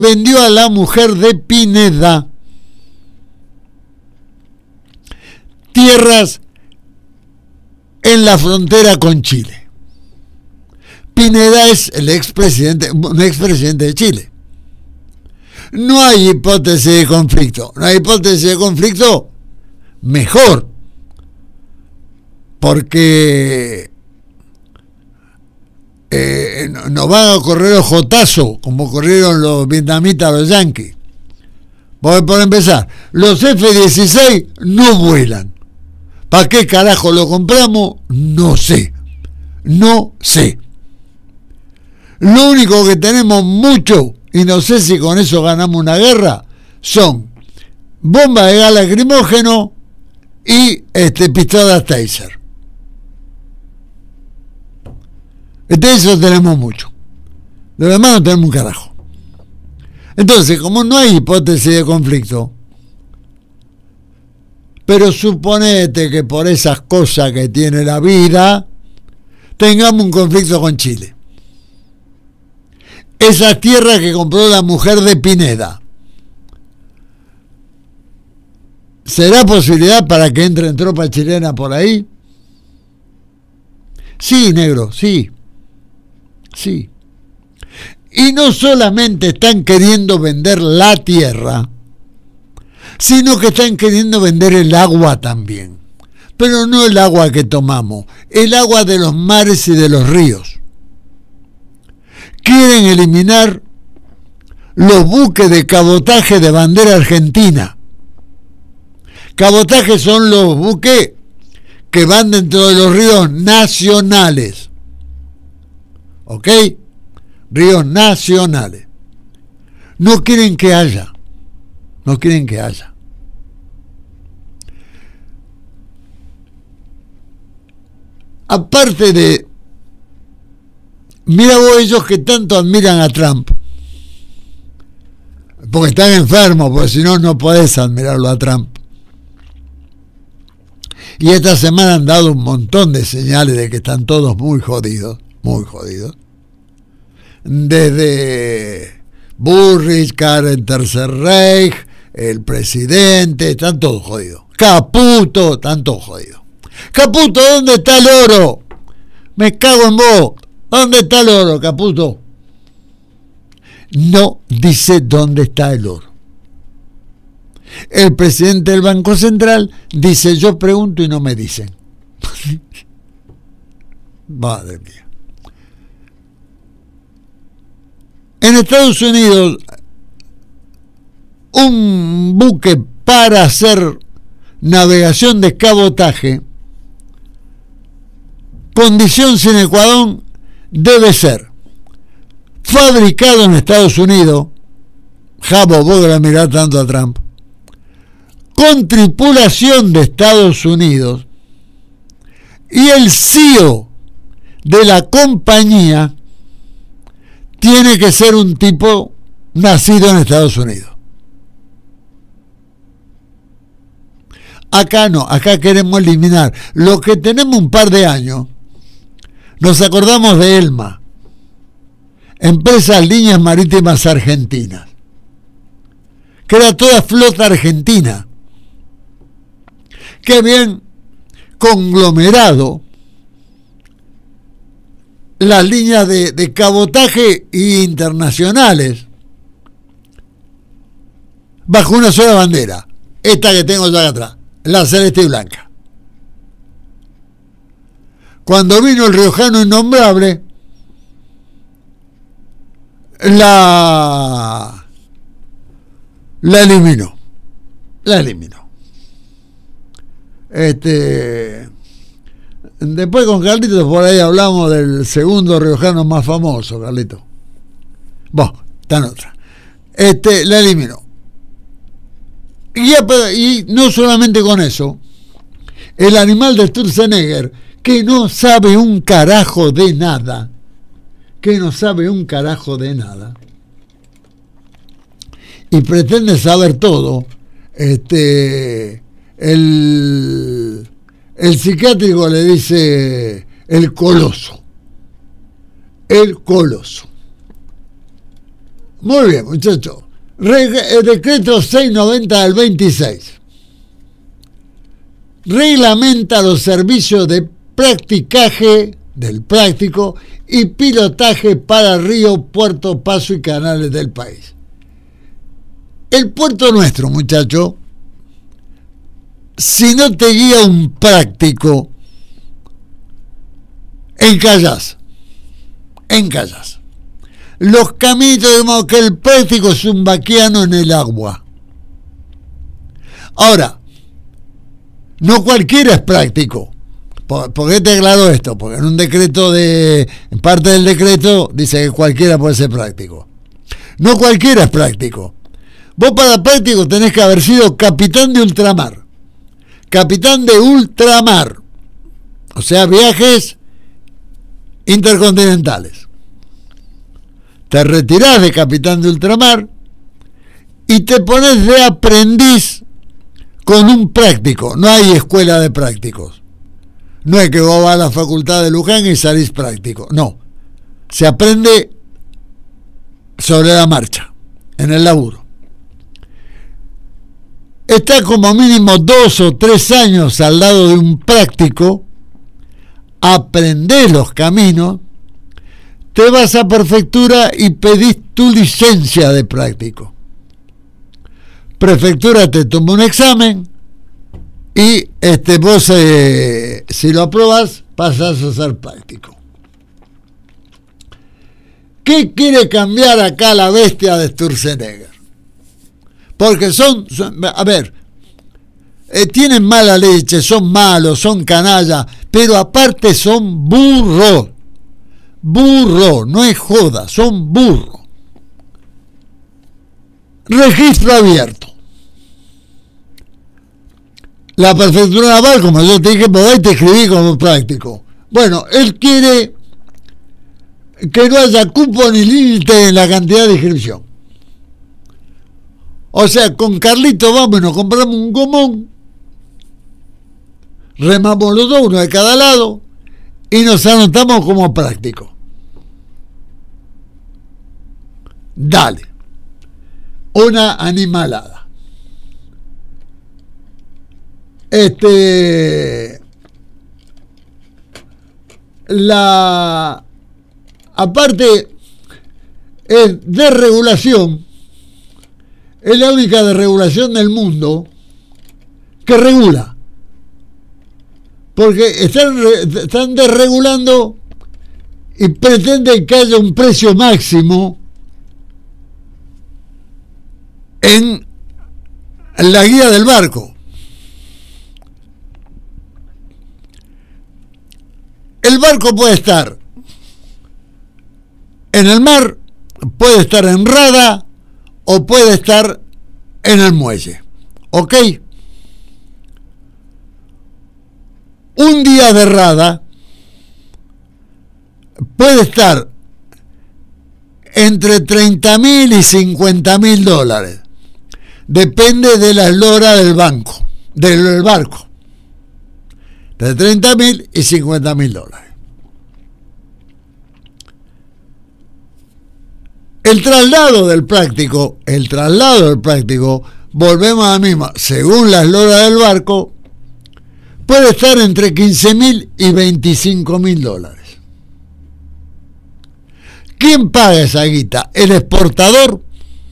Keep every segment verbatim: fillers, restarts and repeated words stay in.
vendió a la mujer de Pineda tierras en la frontera con Chile. Pineda es el expresidente, un expresidente de Chile. No hay hipótesis de conflicto. No hay hipótesis de conflicto, mejor. Porque eh, no, no van a correr los jotazos como corrieron los vietnamitas a los yanquis. Por, por empezar, los F dieciséis no vuelan. ¿Para qué carajo lo compramos? No sé. No sé. Lo único que tenemos mucho, y no sé si con eso ganamos una guerra, son bombas de gas lacrimógeno y este, pistolas Taser. De eso tenemos mucho. De lo demás no tenemos un carajo. Entonces, como no hay hipótesis de conflicto, pero suponete que por esas cosas que tiene la vida, tengamos un conflicto con Chile. Esas tierras que compró la mujer de Pineda, ¿será posibilidad para que entren tropas chilenas por ahí? Sí, negro, sí. Sí. Y no solamente están queriendo vender la tierra, sino que están queriendo vender el agua también. Pero no el agua que tomamos, el agua de los mares y de los ríos. Quieren eliminar los buques de cabotaje de bandera argentina. Cabotaje son los buques que van dentro de los ríos nacionales. ¿Ok? Ríos nacionales. No quieren que haya. No quieren que haya. Aparte de... Mira vos ellos que tanto admiran a Trump. Porque están enfermos, porque si no, no podés admirarlo a Trump. Y esta semana han dado un montón de señales de que están todos muy jodidos. Muy jodidos. Desde Bullrich, Karen Tercer Reich, el presidente, están todos jodidos. Caputo, están todos jodidos. Caputo, ¿dónde está el oro? Me cago en vos. ¿Dónde está el oro, Caputo? No dice dónde está el oro. El presidente del Banco Central dice, yo pregunto y no me dicen. Madre mía. En Estados Unidos, un buque para hacer navegación de cabotaje, condición sine qua non, debe ser fabricado en Estados Unidos, Jabo, vos que la mirás tanto a Trump, con tripulación de Estados Unidos, y el C E O de la compañía tiene que ser un tipo nacido en Estados Unidos. Acá no, acá queremos eliminar. Lo que tenemos un par de años, nos acordamos de ELMA, Empresas Líneas Marítimas Argentinas, que era toda flota argentina, que habían conglomerado las líneas de, de cabotaje internacionales bajo una sola bandera, esta que tengo yo acá atrás, la celeste y blanca. Cuando vino el riojano innombrable, la la eliminó, la eliminó. Este, después con Carlitos por ahí hablamos del segundo riojano más famoso, Carlitos. Bueno, está en otra. Este, la eliminó. Y, ya, y no solamente con eso, el animal de Sturzenegger, que no sabe un carajo de nada, que no sabe un carajo de nada, y pretende saber todo, este, el, el psiquiátrico le dice el coloso, el coloso. Muy bien, muchachos. El decreto seiscientos noventa del veintiséis reglamenta los servicios de practicaje del práctico y pilotaje para ríos, puertos, pasos y canales del país. El puerto nuestro, muchacho, si no te guía un práctico, encallás, encallás. Los caminos, digamos que el práctico es un vaquiano en el agua. Ahora, no cualquiera es práctico. ¿Por, ¿Por qué te aclaro esto? Porque en un decreto de, en parte del decreto dice que cualquiera puede ser práctico. No cualquiera es práctico. Vos para práctico tenés que haber sido capitán de ultramar. Capitán de ultramar. O sea, viajes intercontinentales. Te retirás de capitán de ultramar y te pones de aprendiz con un práctico. No hay escuela de prácticos. No es que vos vas a la facultad de Luján y salís práctico. No. Se aprende sobre la marcha, en el laburo. Está como mínimo dos o tres años al lado de un práctico, aprendés los caminos, te vas a prefectura y pedís tu licencia de práctico. Prefectura te toma un examen y este vos, eh, si lo aprobás, pasás a ser práctico. ¿Qué quiere cambiar acá la bestia de Sturzenegger? Porque son, son a ver, eh, tienen mala leche, son malos, son canallas, pero aparte son burros. Burro, no es joda, son burros. Registro abierto. La prefectura naval, como yo te dije, por ahí te escribí como práctico. Bueno, él quiere que no haya cupo ni límite en la cantidad de inscripción. O sea, con Carlito vamos, nos compramos un gomón, remamos los dos, uno de cada lado, y nos anotamos como práctico. Dale. Una animalada. Este. La. Aparte, es desregulación. Es la única desregulación del mundo que regula. Porque están, están desregulando y pretenden que haya un precio máximo en la guía del barco. El barco puede estar en el mar, puede estar en rada o puede estar en el muelle. ¿Ok? Un día de rada puede estar entre treinta mil y cincuenta mil dólares. Depende de la eslora del banco, del barco. De treinta mil y cincuenta mil dólares. El traslado del práctico, el traslado del práctico, volvemos a la misma, según la eslora del barco, puede estar entre quince mil y veinticinco mil dólares. ¿Quién paga esa guita? ¿El exportador?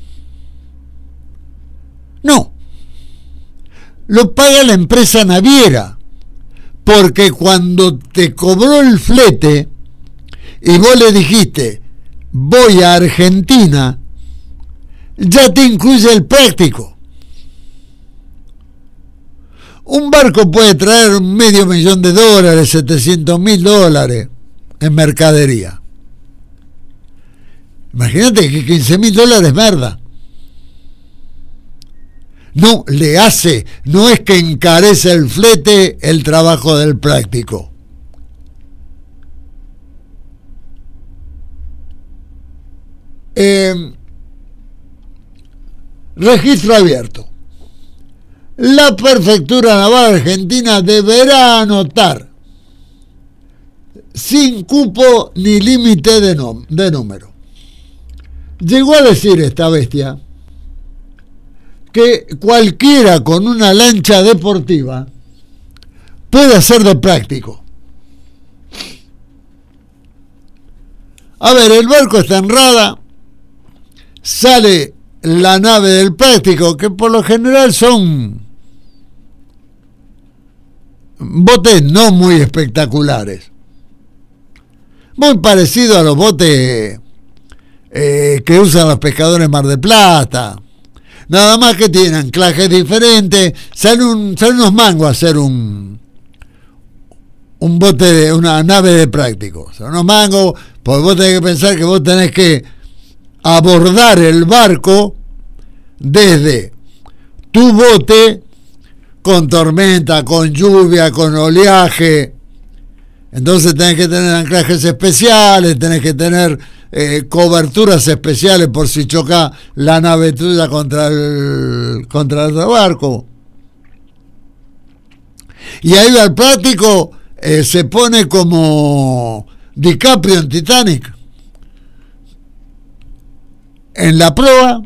No. Lo paga la empresa naviera. Porque cuando te cobró el flete y vos le dijiste, voy a Argentina, ya te incluye el práctico. Un barco puede traer medio millón de dólares, setecientos mil dólares en mercadería. Imagínate que quince mil dólares merda. No, le hace, no es que encarece el flete el trabajo del práctico. Eh, registro abierto. La Prefectura Naval Argentina deberá anotar sin cupo ni límite de, no, de número Llegó a decir esta bestia que cualquiera con una lancha deportiva puede hacer de práctico. A ver, el barco está en rada, sale la nave del práctico, que por lo general son botes no muy espectaculares, muy parecido a los botes eh, que usan los pescadores en Mar del Plata, nada más que tienen anclajes diferentes. Sale, un, sale unos mangos a hacer un un bote de una nave de práctico, son unos mangos, porque vos tenés que pensar que vos tenés que abordar el barco desde tu bote, con tormenta, con lluvia, con oleaje. Entonces tenés que tener anclajes especiales, tenés que tener eh, coberturas especiales por si choca la nave tuya contra el contra el barco. Y ahí va el práctico, eh, se pone como DiCaprio en Titanic, en la proa,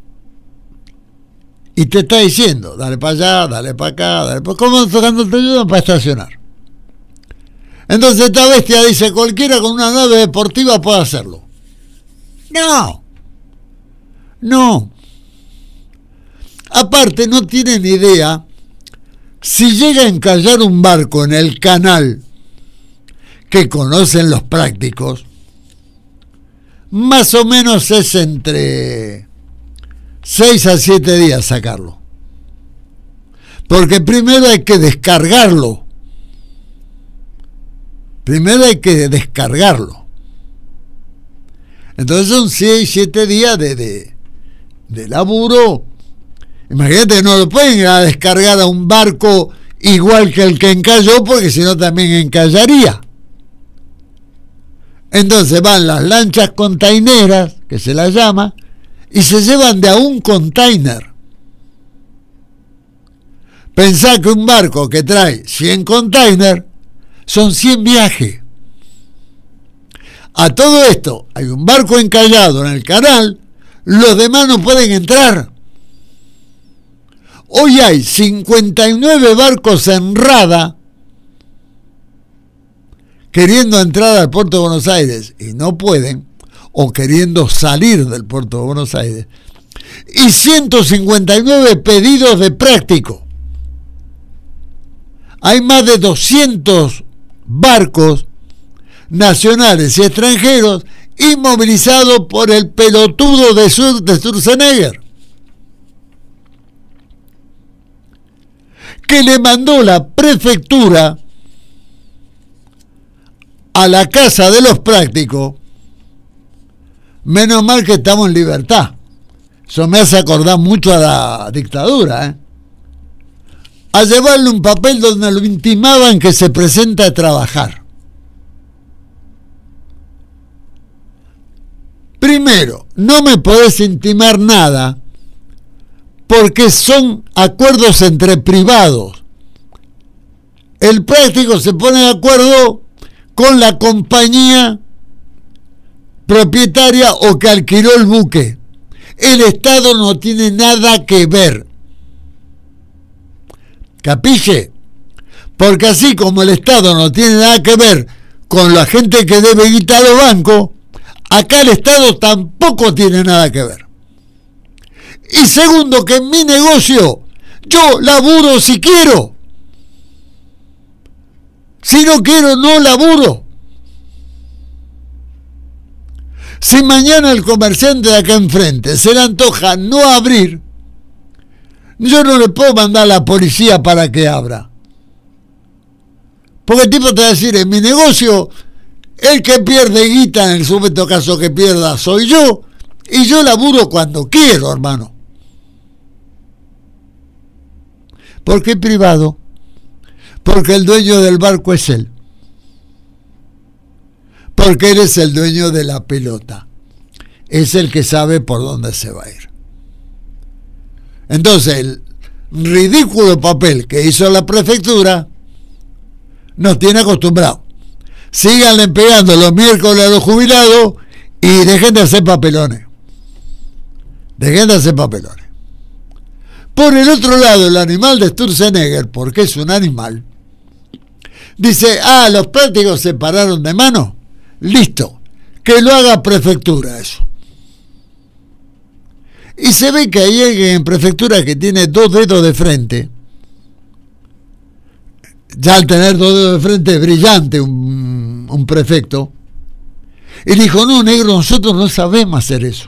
y te está diciendo, dale para allá, dale para acá, dale para... ¿Cómo tocando te ayudan para estacionar? Entonces esta bestia dice, cualquiera con una nave deportiva puede hacerlo. No, no. Aparte no tienen idea, si llega a encallar un barco en el canal que conocen los prácticos, más o menos es entre seis a siete días sacarlo. Porque primero hay que descargarlo. Primero hay que descargarlo. Entonces son seis, siete días de, de, de laburo. Imagínate que no lo pueden ir a descargar a un barco igual que el que encalló, porque si no también encallaría. Entonces van las lanchas containeras, que se las llama, y se llevan de a un container. Pensá que un barco que trae cien containers son cien viajes. A todo esto hay un barco encallado en el canal, los demás no pueden entrar. Hoy hay cincuenta y nueve barcos en rada queriendo entrar al puerto de Buenos Aires y no pueden, o queriendo salir del puerto de Buenos Aires, y ciento cincuenta y nueve pedidos de práctico. Hay más de doscientos barcos nacionales y extranjeros inmovilizados por el pelotudo de, Sur, de Sturzenegger, que le mandó la prefectura a la casa de los prácticos. Menos mal que estamos en libertad. Eso me hace acordar mucho a la dictadura, ¿eh? A llevarle un papel donde lo intimaban que se presenta a trabajar. Primero, no me podés intimar nada porque son acuerdos entre privados. El práctico se pone de acuerdo con la compañía propietaria o que alquiló el buque. El Estado no tiene nada que ver. ¿Capiche? Porque así como el Estado no tiene nada que ver con la gente que debe guita a los bancos, acá el Estado tampoco tiene nada que ver. Y segundo, que en mi negocio yo laburo si quiero. Si no quiero, no laburo. Si mañana el comerciante de acá enfrente se le antoja no abrir, yo no le puedo mandar a la policía para que abra. Porque el tipo te va a decir, en mi negocio, el que pierde guita, en el supuesto caso que pierda, soy yo, y yo laburo cuando quiero, hermano. ¿Por qué privado? Porque el dueño del barco es él. Porque él es el dueño de la pelota. Es el que sabe por dónde se va a ir. Entonces, el ridículo papel que hizo la prefectura nos tiene acostumbrados. Síganle pegando los miércoles a los jubilados y dejen de hacer papelones. Dejen de hacer papelones. Por el otro lado, el animal de Sturzenegger, porque es un animal, dice, ah, los prácticos se pararon de mano. Listo, que lo haga prefectura eso. Y se ve que hay alguien en prefectura que tiene dos dedos de frente. Ya al tener dos dedos de frente es brillante un, un prefecto. Y dijo, no, negro, nosotros no sabemos hacer eso.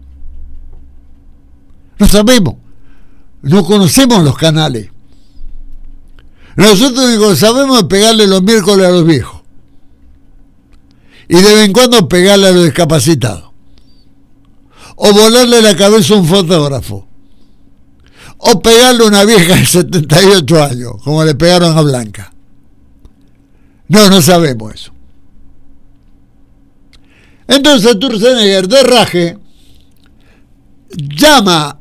No sabemos. No conocemos los canales. Nosotros lo que sabemos es pegarle los miércoles a los viejos. Y de vez en cuando pegarle a los discapacitados. O volarle la cabeza a un fotógrafo. O pegarle a una vieja de setenta y ocho años, como le pegaron a Blanca. No, no sabemos eso. Entonces Sturzenegger de raje llama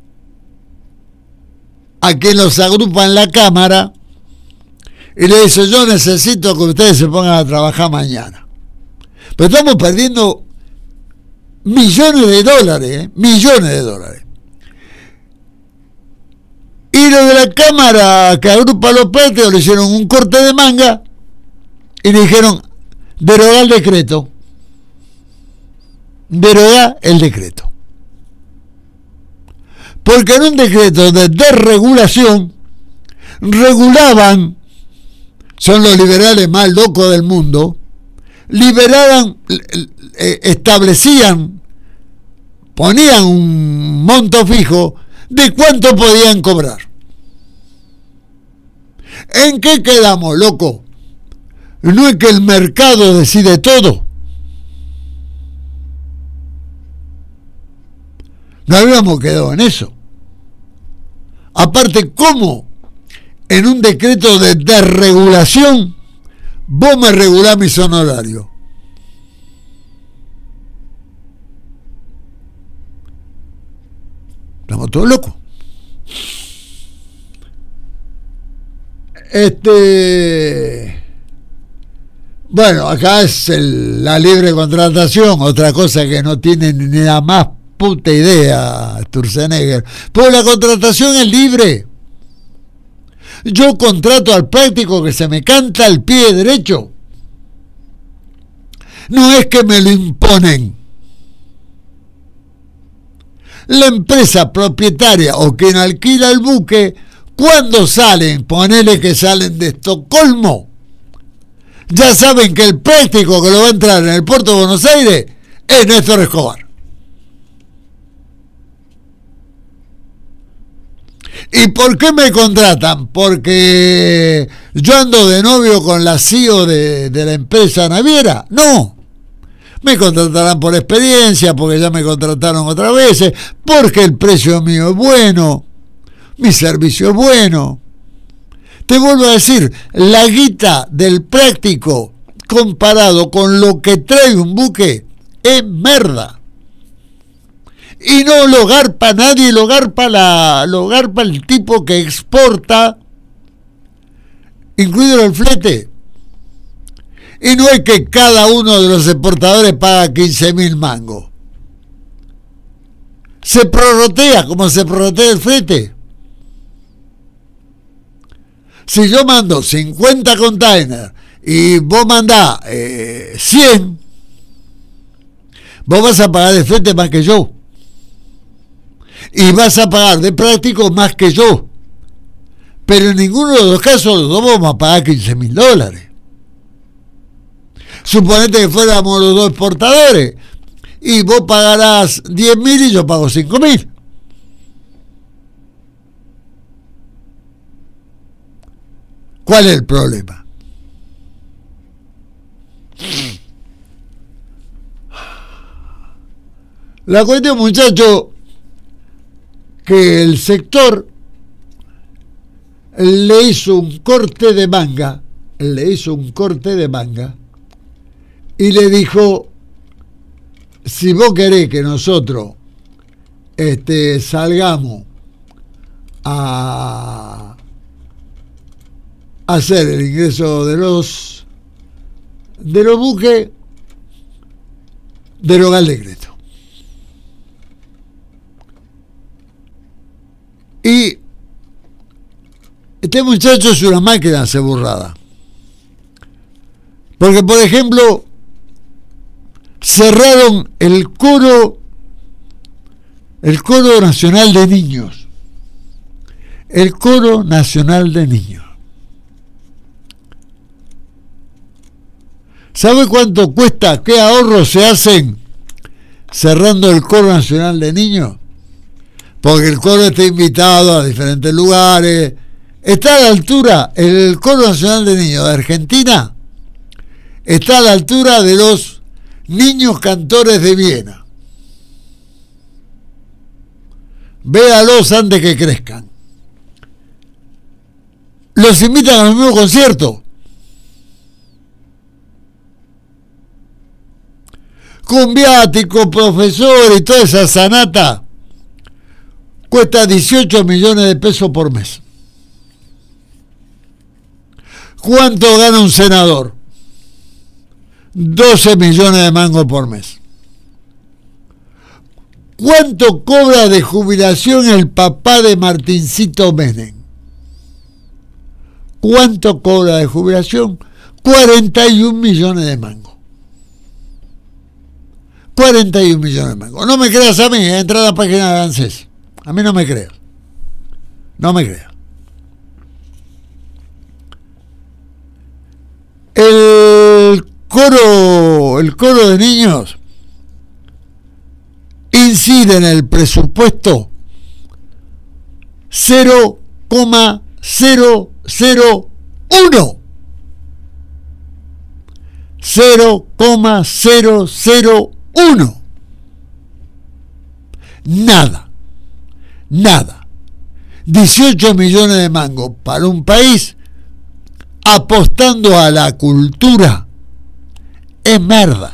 a quien los agrupa en la cámara y le dice, yo necesito que ustedes se pongan a trabajar mañana. Pero estamos perdiendo millones de dólares, ¿eh? millones de dólares. Y los de la cámara que agrupa a los prácticos le hicieron un corte de manga y le dijeron, derogar el decreto. Derogar el decreto. Porque en un decreto de desregulación regulaban, son los liberales más locos del mundo, liberaban, establecían, ponían un monto fijo de cuánto podían cobrar. ¿En qué quedamos, loco? ¿No es que el mercado decide todo? No habíamos quedado en eso. Aparte, ¿cómo en un decreto de desregulación vos me regulás mis honorarios? Estamos todos locos. Este... Bueno, acá es el, la libre contratación, otra cosa que no tiene ni la más puta idea Sturzenegger. Pues la contratación es libre. Yo contrato al práctico que se me canta el pie derecho. No es que me lo imponen. La empresa propietaria o quien alquila el buque, cuando salen, ponele que salen de Estocolmo, ya saben que el práctico que lo va a entrar en el puerto de Buenos Aires es Néstor Escobar. ¿Y por qué me contratan? Porque yo ando de novio con la C E O de, de la empresa naviera. No. Me contratarán por experiencia, porque ya me contrataron otras veces, porque el precio mío es bueno, mi servicio es bueno. Te vuelvo a decir, la guita del práctico comparado con lo que trae un buque es merda. Y no lo garpa nadie, lo garpa, la, lo garpa el tipo que exporta, incluido el flete. Y no es que cada uno de los exportadores paga quince mil mangos. Se prorrotea como se prorrotea el flete. Si yo mando cincuenta containers y vos mandás eh, cien, vos vas a pagar de flete más que yo. Y vas a pagar de práctico más que yo. Pero en ninguno de los casos los dos vamos a pagar quince mil dólares. Suponete que fuéramos los dos exportadores y vos pagarás diez mil y yo pago cinco mil. ¿Cuál es el problema? La cuestión, muchachos, que el sector le hizo un corte de manga, le hizo un corte de manga y le dijo, si vos querés que nosotros este, salgamos a hacer el ingreso de los de los buques, deroga el decreto. Y este muchacho es una máquina de hacer burrada. Porque, por ejemplo, cerraron el coro, el coro nacional de niños. El coro nacional de niños. ¿Sabe cuánto cuesta? ¿Qué ahorros se hacen cerrando el coro nacional de niños? Porque el coro está invitado a diferentes lugares. Está a la altura, el coro nacional de niños de Argentina está a la altura de los niños cantores de Viena. Véalos antes que crezcan. Los invitan a los mismos conciertos. Con viático, profesor y toda esa sanata, cuesta dieciocho millones de pesos por mes. ¿Cuánto gana un senador? doce millones de mangos por mes. ¿Cuánto cobra de jubilación el papá de Martincito Menem? ¿Cuánto cobra de jubilación? cuarenta y un millones de mangos. cuarenta y un millones de mangos. No me creas a mí, entra a la página de ANSES. A mí no me creas. No me creas. El coro, el coro de niños incide en el presupuesto cero coma cero cero uno. cero coma cero cero uno. Nada. Nada. dieciocho millones de mangos para un país apostando a la cultura es merda.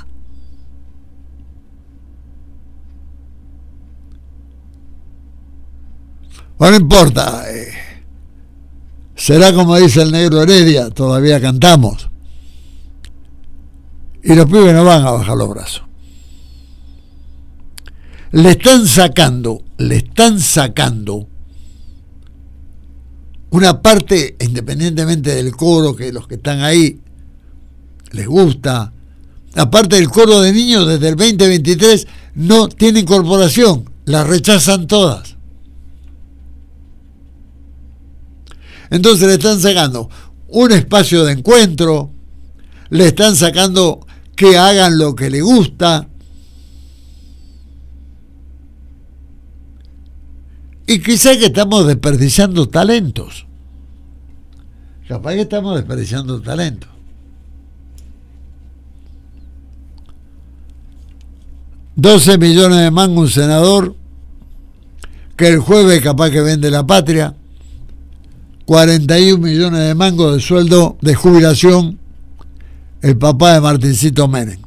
Bueno, no importa. Eh, será como dice el negro Heredia, todavía cantamos. Y los pibes no van a bajar los brazos. Le están sacando, le están sacando una parte, independientemente del coro, que los que están ahí les gusta. Aparte del coro de niños, desde el veinte veintitrés no tiene incorporación, la rechazan todas. Entonces le están sacando un espacio de encuentro, le están sacando que hagan lo que les gusta. Y quizá que estamos desperdiciando talentos. Capaz que estamos desperdiciando talentos. doce millones de mangos un senador, que el jueves capaz que vende la patria. cuarenta y un millones de mangos de sueldo de jubilación el papá de Martincito Menem.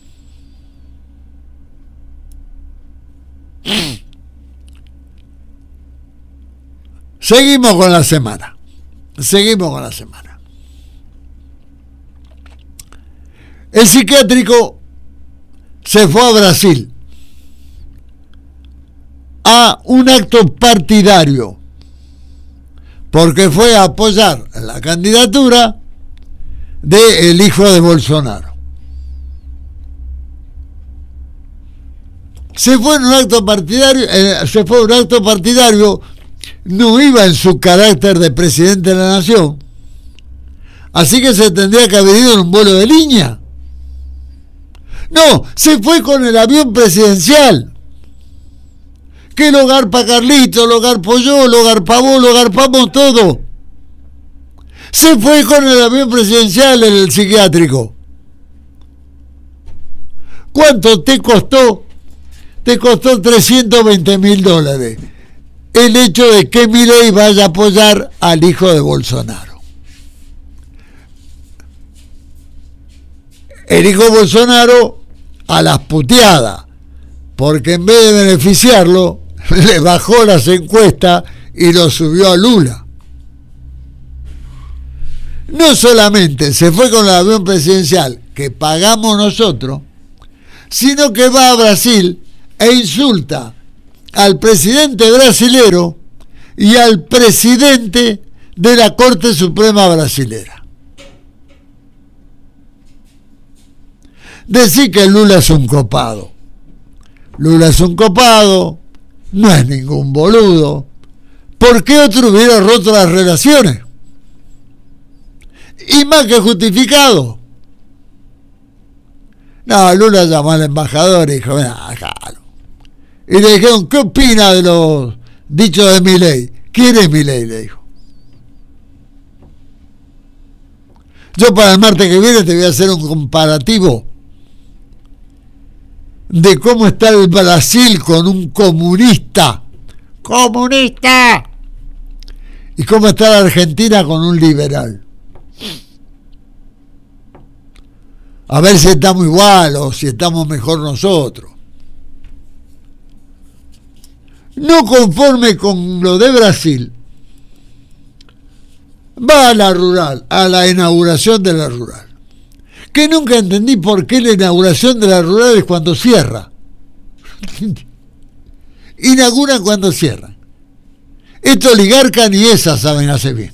Seguimos con la semana. Seguimos con la semana. El psiquiátrico se fue a Brasil a un acto partidario porque fue a apoyar la candidatura del hijo de Bolsonaro. Se fue en un acto partidario, eh, se fue a un acto partidario, no iba en su carácter de presidente de la nación, así que se tendría que haber ido en un vuelo de línea. No, se fue con el avión presidencial. Que lo garpa Carlito, lo garpo yo, lo garpamos, lo garpamos todo. Se fue con el avión presidencial el psiquiátrico. ¿Cuánto te costó? Te costó trescientos veinte mil dólares el hecho de que Milei vaya a apoyar al hijo de Bolsonaro. El hijo de Bolsonaro a las puteadas, porque en vez de beneficiarlo, le bajó las encuestas y lo subió a Lula. No solamente se fue con el avión presidencial que pagamos nosotros, sino que va a Brasil e insulta al presidente brasilero y al presidente de la Corte Suprema brasilera. Decir que Lula es un copado. Lula es un copado, no es ningún boludo. ¿Por qué otro hubiera roto las relaciones? Y más que justificado. No, Lula llamó al embajador y dijo, ah, claro. Y le dijeron, ¿qué opina de los dichos de Milei? ¿Quién es Milei? Le dijo. Yo para el martes que viene te voy a hacer un comparativo de cómo está el Brasil con un comunista. ¡Comunista! Y cómo está la Argentina con un liberal. A ver si estamos igual o si estamos mejor nosotros. No conforme con lo de Brasil, va a la rural, a la inauguración de la rural. Que nunca entendí por qué la inauguración de la rural es cuando cierra. Inauguran cuando cierran. Estos oligarcas ni esas saben hacer bien.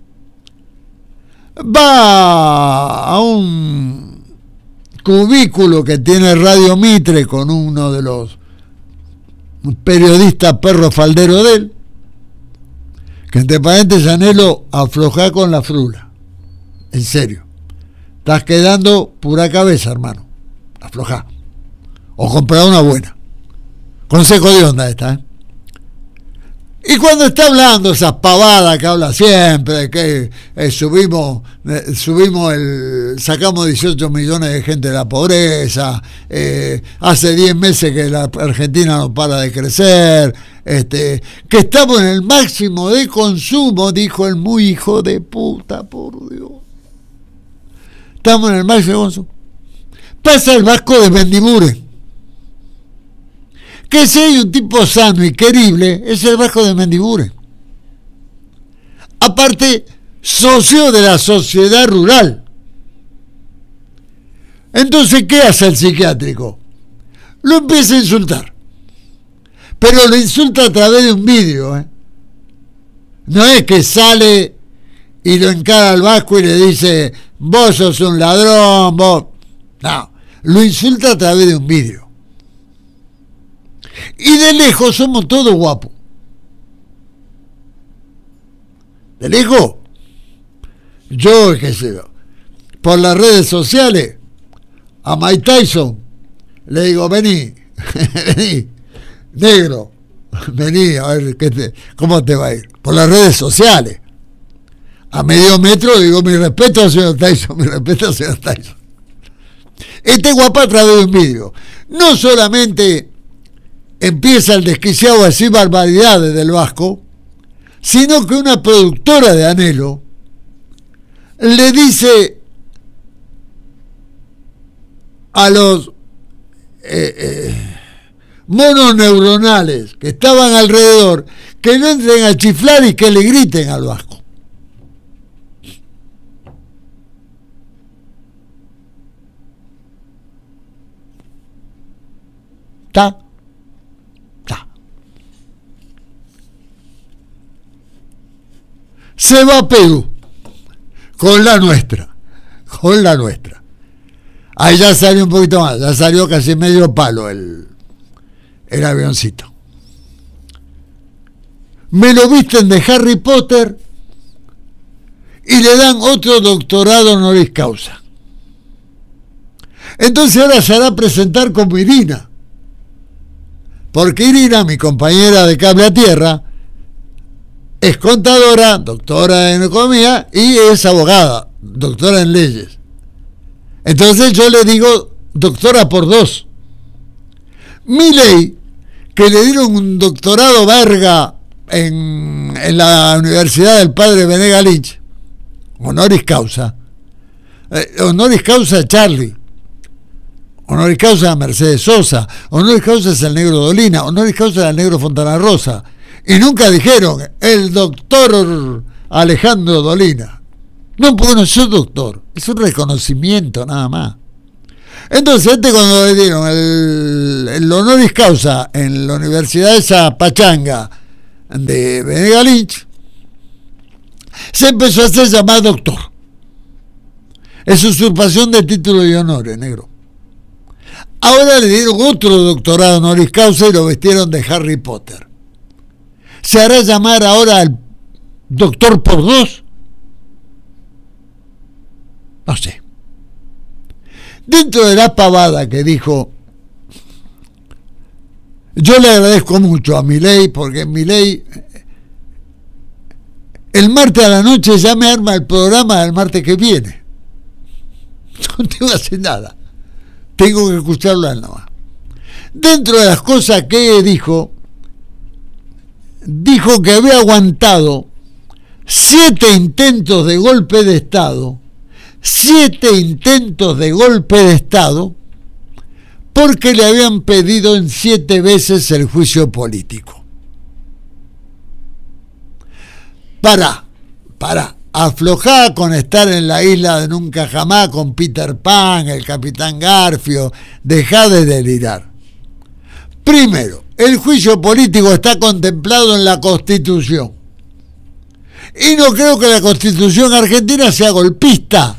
Va a un cubículo que tiene Radio Mitre con uno de los periodistas perro faldero de él, que entre paréntesis anhelo aflojar con la frula. En serio. Estás quedando pura cabeza, hermano. Aflojá. O comprar una buena. Consejo de onda esta, ¿eh? Y cuando está hablando esas pavadas que habla siempre, de que eh, subimos, eh, subimos el, sacamos dieciocho millones de gente de la pobreza, eh, hace diez meses que la Argentina no para de crecer, este, que estamos en el máximo de consumo, dijo el muy hijo de puta, por Dios. Estamos en el máximo de consumo. Pasa el Vasco de Mendibure. Que si hay un tipo sano y querible, es el Vasco de Mendibure. Aparte, socio de la sociedad rural. Entonces, ¿qué hace el psiquiátrico? Lo empieza a insultar. Pero lo insulta a través de un vídeo, ¿eh? No es que sale y lo encara al Vasco y le dice, vos sos un ladrón, vos... No, lo insulta a través de un vídeo. Y de lejos somos todos guapos. De lejos, yo, qué sé yo, por las redes sociales, a Mike Tyson, le digo, vení, vení, negro, vení, a ver qué te, cómo te va a ir. Por las redes sociales. A medio metro digo, mi respeto, señor Tyson, mi respeto, señor Tyson. Este guapo a través de un vídeo. No solamente empieza el desquiciado a decir barbaridades del Vasco, sino que una productora de Anhelo le dice a los eh, eh, monos neuronales que estaban alrededor que no entren a chiflar y que le griten al Vasco. ¿Está? Se va a Perú con la nuestra, con la nuestra. Ahí ya salió un poquito más, ya salió casi medio palo el, el avioncito. Me lo visten de Harry Potter y le dan otro doctorado honoris causa. Entonces ahora se hará presentar como Irina, porque Irina, mi compañera de Cable a Tierra, es contadora, doctora en economía y es abogada, doctora en leyes. Entonces yo le digo doctora por dos. Milei, que le dieron un doctorado verga en, en la Universidad del Padre Bené Lynch, honoris causa, eh, honoris causa Charlie, honoris causa Mercedes Sosa, honoris causa es el negro Dolina, honoris causa es el negro Fontana Rosa. Y nunca dijeron, el doctor Alejandro Dolina. No, porque no soy doctor. Es un reconocimiento nada más. Entonces, este cuando le dieron el, el honoris causa en la universidad esa pachanga de Venegas Lynch, se empezó a hacer llamar doctor. Es usurpación de título y honores, negro. Ahora le dieron otro doctorado honoris causa y lo vestieron de Harry Potter. ¿Se hará llamar ahora al doctor por dos? No sé. Dentro de la pavada que dijo, yo le agradezco mucho a Milei, porque Milei el martes a la noche ya me arma el programa del martes que viene. No tengo que hacer nada. Tengo que escucharlo a él nomás. Dentro de las cosas que dijo, dijo que había aguantado siete intentos de golpe de Estado, siete intentos de golpe de Estado, porque le habían pedido en siete veces el juicio político. Para, para, aflojá con estar en la isla de nunca jamás con Peter Pan, el Capitán Garfio, dejá de delirar. Primero, el juicio político está contemplado en la Constitución. Y no creo que la Constitución argentina sea golpista.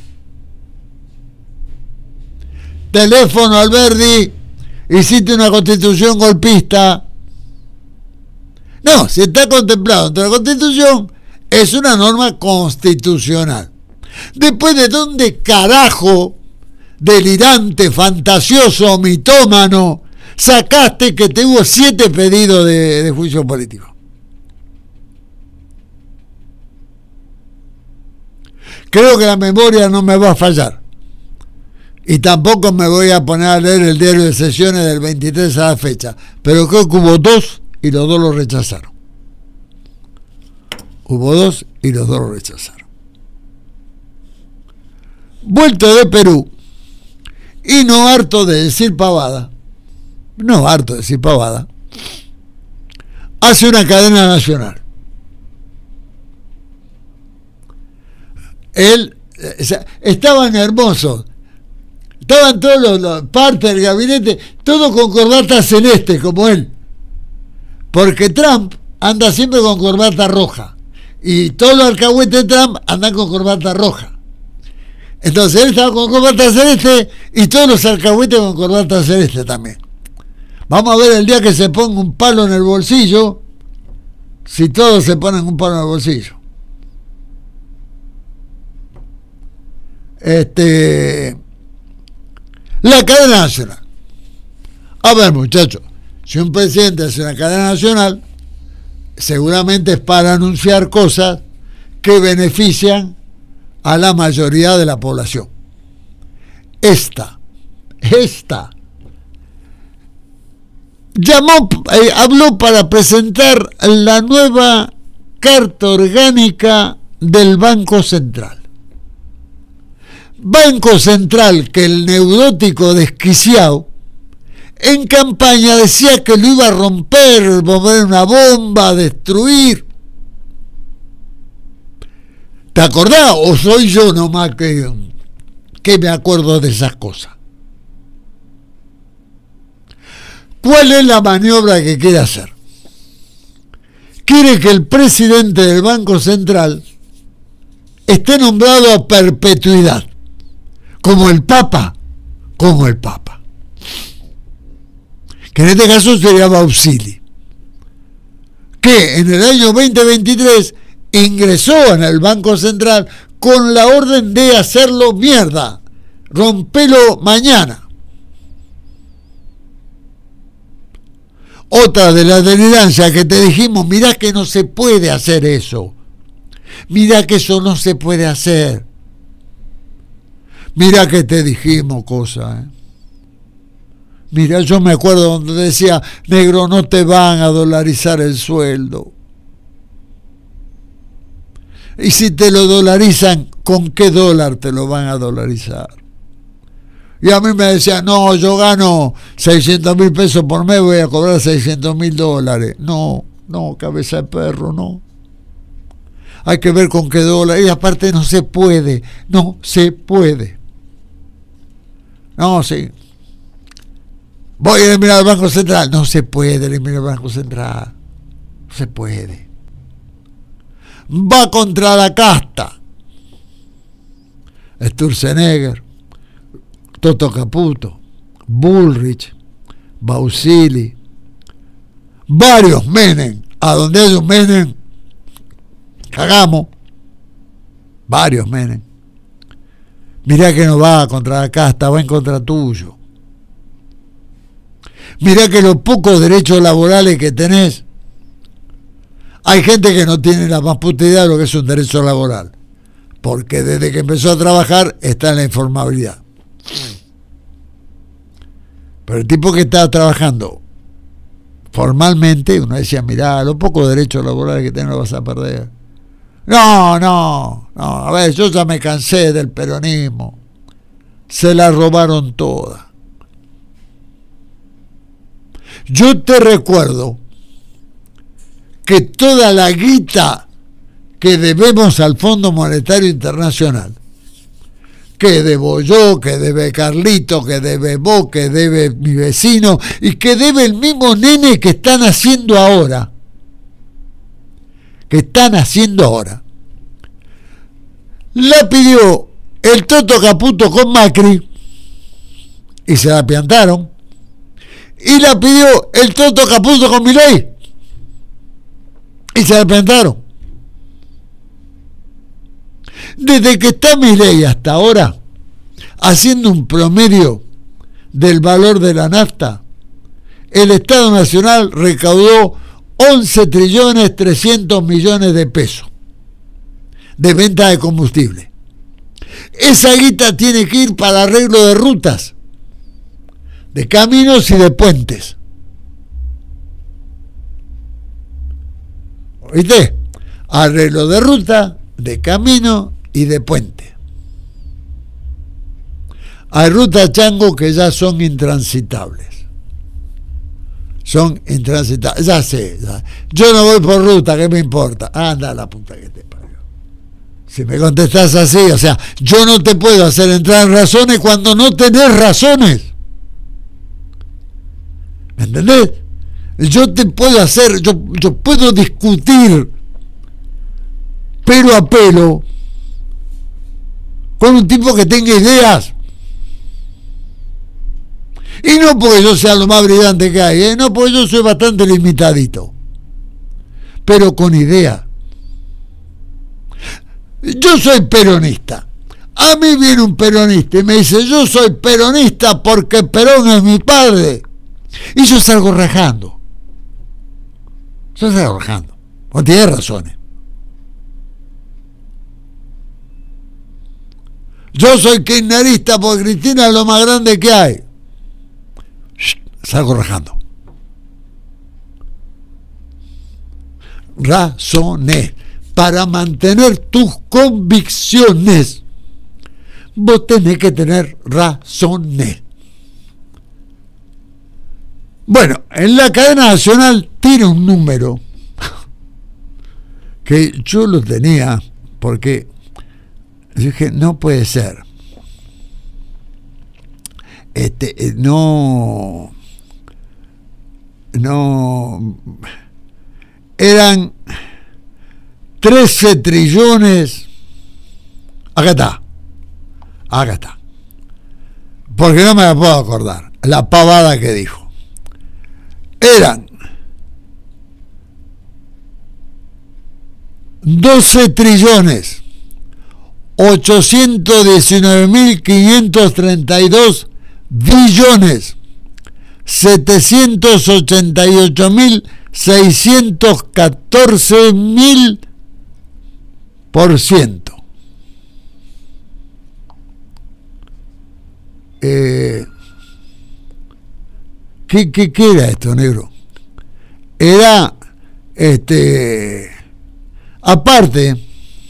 Teléfono Alberdi, hiciste una Constitución golpista. No, si está contemplado entre la Constitución, es una norma constitucional. Después, ¿de dónde carajo, delirante, fantasioso, mitómano, sacaste que te hubo siete pedidos de, de juicio político? Creo que la memoria no me va a fallar. Y tampoco me voy a poner a leer el diario de sesiones del veintitrés a la fecha. Pero creo que hubo dos y los dos lo rechazaron. Hubo dos y los dos lo rechazaron. Vuelto de Perú, y no harto de decir pavada, no harto de decir pavada, hace una cadena nacional. Él, o sea, estaban hermosos, estaban todos los, los parte del gabinete, todos con corbata celeste como él, porque Trump anda siempre con corbata roja y todos los alcahuetes de Trump andan con corbata roja. Entonces él estaba con corbata celeste y todos los alcahuetes con corbata celeste también. Vamos a ver el día que se ponga un palo en el bolsillo, si todos se ponen un palo en el bolsillo. Este, la cadena nacional. A ver, muchachos, si un presidente hace una cadena nacional, seguramente es para anunciar cosas que benefician a la mayoría de la población. Esta, esta, llamó, eh, habló para presentar la nueva carta orgánica del Banco Central. Banco Central que el neurótico desquiciado en campaña decía que lo iba a romper, mover una bomba, destruir. ¿Te acordás? ¿O soy yo nomás que, que me acuerdo de esas cosas? ¿Cuál es la maniobra que quiere hacer? Quiere que el presidente del Banco Central esté nombrado a perpetuidad, como el Papa, como el Papa. Que en este caso sería Bausili, que en el año veinte veintitrés ingresó en el Banco Central con la orden de hacerlo mierda, rompelo mañana. Otra de las delirancias que te dijimos, mirá que no se puede hacer eso, mirá que eso no se puede hacer, mirá que te dijimos cosas, ¿eh? Mira, yo me acuerdo donde decía, negro, no te van a dolarizar el sueldo. Y si te lo dolarizan, ¿con qué dólar te lo van a dolarizar? Y a mí me decían, no, yo gano seiscientos mil pesos por mes, voy a cobrar seiscientos mil dólares. No, no, cabeza de perro, no. Hay que ver con qué dólar. Y aparte no se puede, no se puede. No, sí. Voy a eliminar al Banco Central. No se puede eliminar al Banco Central. No se puede. Va contra la casta. Sturzenegger, Toto Caputo, Bullrich, Bausili, varios Menem. A donde hay un Menem, cagamos. Varios Menem. Mirá que no va contra la casta, va en contra tuyo. Mirá que los pocos derechos laborales que tenés, hay gente que no tiene la más puta idea de lo que es un derecho laboral, porque desde que empezó a trabajar está en la informabilidad. Pero el tipo que estaba trabajando formalmente, uno decía, mirá, los pocos derechos laborales que tenés los vas a perder. No, no, no, a ver, yo ya me cansé del peronismo. Se la robaron toda. Yo te recuerdo que toda la guita que debemos al Fondo Monetario Internacional, que debo yo, que debe Carlito, que debe vos, que debe mi vecino, y que debe el mismo nene que están haciendo ahora, que están haciendo ahora, la pidió el Toto Caputo con Macri, y se la piantaron, y la pidió el Toto Caputo con Milei, y se la piantaron. Desde que está Milei hasta ahora, haciendo un promedio del valor de la nafta, el Estado Nacional recaudó once trillones trescientos millones de pesos de venta de combustible. Esa guita tiene que ir para arreglo de rutas, de caminos y de puentes. ¿Oíste? Arreglo de ruta, de camino y de puente. Hay rutas, chango, que ya son intransitables. Son intransitables. Ya sé. Ya. Yo no voy por ruta, ¿qué me importa? Anda la puta que te parió. Si me contestás así, o sea, yo no te puedo hacer entrar en razones cuando no tenés razones. ¿Me entendés? Yo te puedo hacer, yo, yo puedo discutir pelo a pelo con un tipo que tenga ideas. Y no porque yo sea lo más brillante que hay, ¿eh? No, porque yo soy bastante limitadito, pero con idea. Yo soy peronista. A mí viene un peronista y me dice, yo soy peronista porque Perón es mi padre. Y yo salgo rajando. Yo salgo rajando. No tiene razones. Yo soy kirchnerista porque Cristina es lo más grande que hay. Salgo rajando. Razones. Para mantener tus convicciones, vos tenés que tener razones. Bueno, en la cadena nacional tiene un número que yo lo tenía porque dije, no puede ser. Este, no, no, eran trece trillones, acá está, acá está, porque no me la puedo acordar, la pavada que dijo. Eran doce trillones ochocientos diecinueve mil quinientos treinta y dos billones setecientos ochenta y ocho mil seiscientos catorce mil por ciento. Eh, ¿qué, qué, ¿Qué era esto, negro? Era, este, aparte,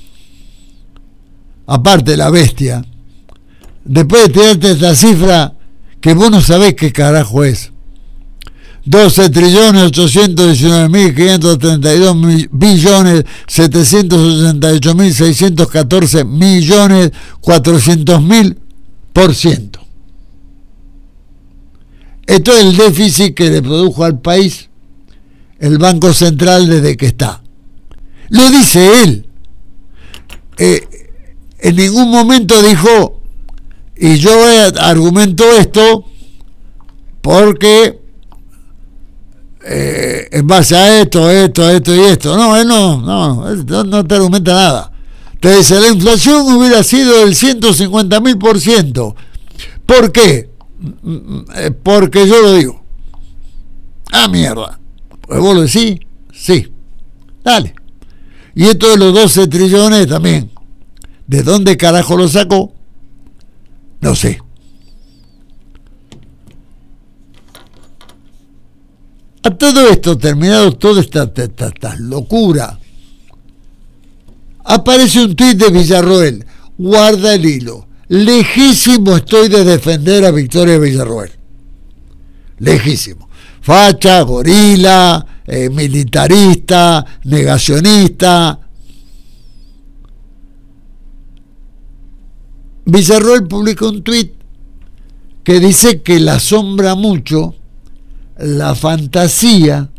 aparte la bestia, después de tirarte esta cifra que vos no sabés qué carajo es, doce trillones ochocientos diecinueve mil quinientos treinta y dos billones setecientos ochenta y ocho mil seiscientos catorce millones cuatrocientos mil por ciento. Esto es el déficit que le produjo al país el Banco Central desde que está. Lo dice él. Eh, en ningún momento dijo, y yo argumento esto porque eh, en base a esto, esto, esto y esto. No, él no, no, él no, no te argumenta nada. Te dice, la inflación hubiera sido del ciento cincuenta mil por ciento. ¿Por qué? Porque yo lo digo. Ah, mierda. Pues vos lo decís, sí. Dale. Y esto de los doce trillones también. ¿De dónde carajo lo sacó? No sé. A todo esto, terminado toda esta, esta, esta locura, aparece un tuit de Villarroel. Guarda el hilo. Lejísimo estoy de defender a Victoria Villarroel. Lejísimo. Facha, gorila, eh, militarista, negacionista. Villarroel publica un tuit que dice que le asombra mucho la fantasía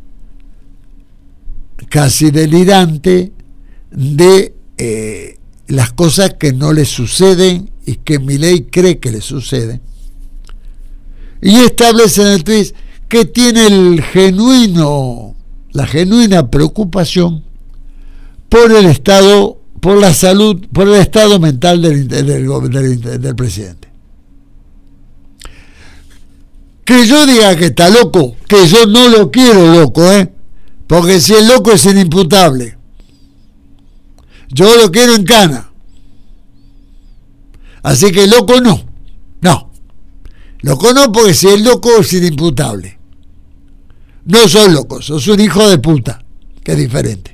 casi delirante de eh, las cosas que no le suceden y que Milei cree que le suceden, y establece en el tuit que tiene el genuino la genuina preocupación por el estado, por la salud, por el estado mental del, del, del, del presidente. Que yo diga que está loco, que yo no lo quiero loco, ¿eh? Porque si es loco es inimputable. Yo lo quiero en cana. Así que loco no. No. Loco no, porque si es loco es inimputable. No soy loco, sos un hijo de puta, que es diferente.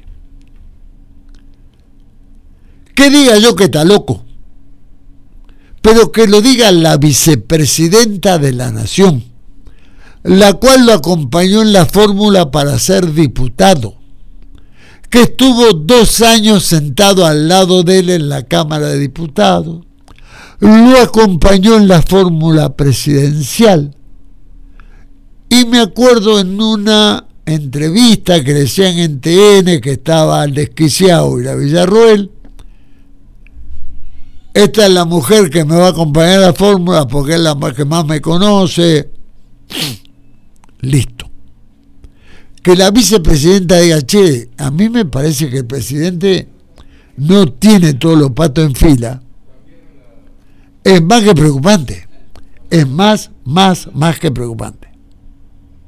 Que diga yo que está loco, pero que lo diga la vicepresidenta de la Nación, la cual lo acompañó en la fórmula para ser diputado, que estuvo dos años sentado al lado de él en la Cámara de Diputados, lo acompañó en la fórmula presidencial. Y me acuerdo en una entrevista que le decían en T N que estaba el desquiciado y la Villarroel, esta es la mujer que me va a acompañar a la fórmula porque es la que más me conoce. Listo. Que la vicepresidenta diga, che, a mí me parece que el presidente no tiene todos los patos en fila, es más que preocupante. Es más, más, más que preocupante.